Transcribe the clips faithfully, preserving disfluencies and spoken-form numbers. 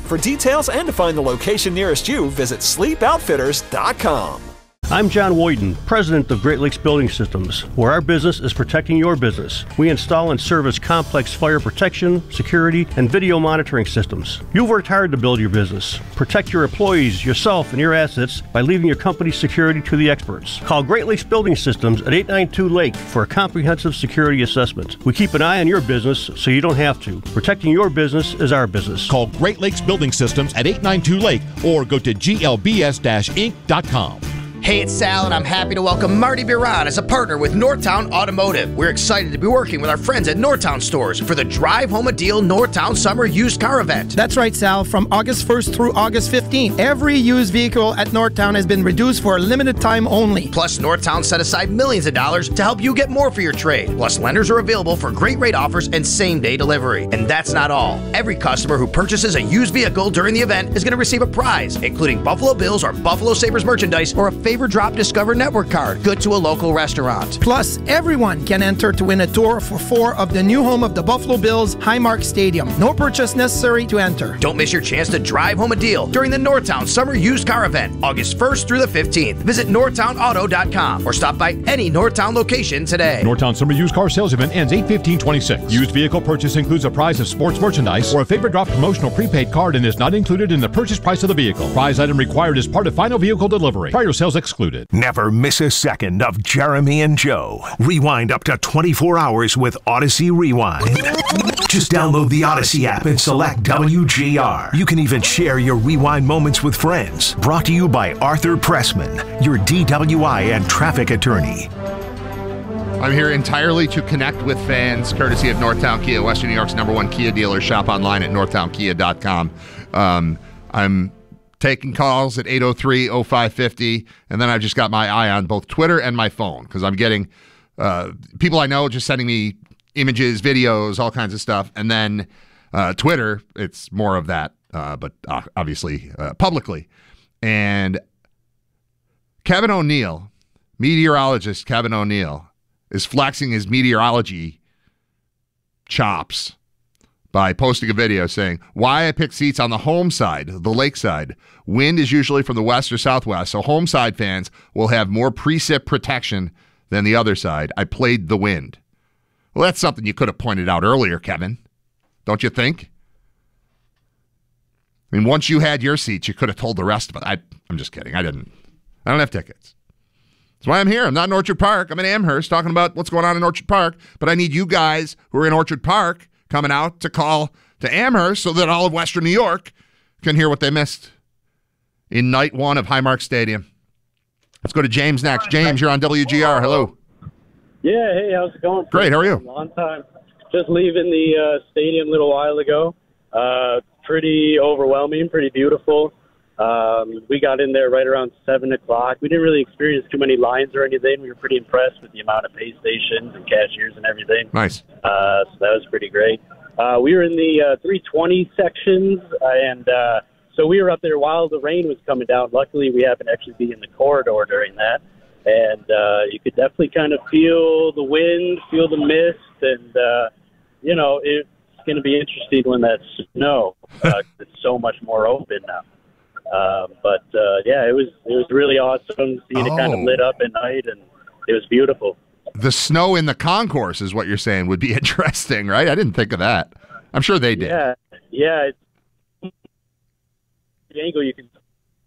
For details and to find the location nearest you, visit sleep outfitters dot com. I'm John Woyden, president of Great Lakes Building Systems, where our business is protecting your business. We install and service complex fire protection, security, and video monitoring systems. You've worked hard to build your business. Protect your employees, yourself, and your assets by leaving your company's security to the experts. Call Great Lakes Building Systems at eight nine two Lake for a comprehensive security assessment. We keep an eye on your business so you don't have to. Protecting your business is our business. Call Great Lakes Building Systems at eight nine two Lake or go to G L B S Inc dot com. Hey, it's Sal, and I'm happy to welcome Marty Biron as a partner with Northtown Automotive. We're excited to be working with our friends at Northtown Stores for the Drive Home a Deal Northtown Summer Used Car Event. That's right, Sal. From August first through August fifteenth, every used vehicle at Northtown has been reduced for a limited time only. Plus, Northtown set aside millions of dollars to help you get more for your trade. Plus, lenders are available for great rate offers and same-day delivery. And that's not all. Every customer who purchases a used vehicle during the event is going to receive a prize, including Buffalo Bills or Buffalo Sabres merchandise or a Favorite Drop Discover Network card good to a local restaurant. Plus, everyone can enter to win a tour for four of the new home of the Buffalo Bills, Highmark Stadium. No purchase necessary to enter. Don't miss your chance to drive home a deal during the Northtown Summer Used Car Event, August first through the fifteenth. Visit northtown auto dot com or stop by any Northtown location today. Northtown Summer Used Car Sales Event ends eight fifteen twenty-six. Used vehicle purchase includes a prize of sports merchandise or a Favorite Drop promotional prepaid card and is not included in the purchase price of the vehicle. Prize item required as part of final vehicle delivery. Prior sales excluded. Never miss a second of Jeremy and Joe. Rewind up to twenty-four hours with Odyssey Rewind. Just download the Odyssey app and select W G R. You can even share your Rewind moments with friends. Brought to you by Arthur Pressman, your D W I and traffic attorney. I'm here entirely to connect with fans, courtesy of Northtown Kia, Western New York's number one Kia dealer. Shop online at northtown kia dot com. Um, I'm taking calls at eight oh three oh five five oh, and then I've just got my eye on both Twitter and my phone because I'm getting uh, people I know just sending me images, videos, all kinds of stuff. And then uh, Twitter, it's more of that, uh, but uh, obviously uh, publicly. And Kevin O'Neill, meteorologist Kevin O'Neill, is flexing his meteorology chops by posting a video saying, why I picked seats on the home side, the lake side. Wind is usually from the west or southwest, so home side fans will have more precip protection than the other side. I played the wind. Well, that's something you could have pointed out earlier, Kevin. Don't you think? I mean, once you had your seats, you could have told the rest of it. I, I'm just kidding. I didn't. I don't have tickets. That's why I'm here. I'm not in Orchard Park. I'm in Amherst talking about what's going on in Orchard Park, but I need you guys who are in Orchard Park coming out to call to Amherst so that all of Western New York can hear what they missed in night one of Highmark Stadium. Let's go to James next. James, you're on W G R. Hello. Yeah, hey, how's it going? Great, how are you? Long time. Just leaving the uh, stadium a little while ago. Uh, pretty overwhelming, pretty beautiful. Um, we got in there right around seven o'clock. We didn't really experience too many lines or anything. We were pretty impressed with the amount of pay stations and cashiers and everything. Nice. Uh, so that was pretty great. Uh, we were in the uh, three twenty sections, uh, and uh, so we were up there while the rain was coming down. Luckily, we happened to actually be in the corridor during that, and uh, you could definitely kind of feel the wind, feel the mist, and, uh, you know, it's going to be interesting when that snow. Uh, it's so much more open now. Uh, but, uh, yeah, it was it was really awesome seeing oh. it kind of lit up at night, and it was beautiful. The snow in the concourse is what you're saying would be interesting, right? I didn't think of that. I'm sure they did. Yeah, yeah. It's, the angle you can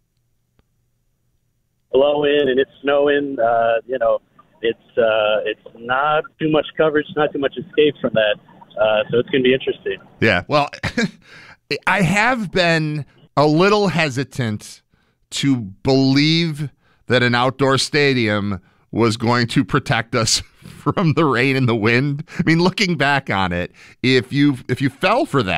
blow in and it's snowing. Uh, you know, it's uh, it's not too much coverage, not too much escape from that. Uh, so it's going to be interesting. Yeah. Well, I have been a little hesitant to believe that an outdoor stadium was going to protect us from the rain and the wind. I mean, looking back on it, if you if you fell for that,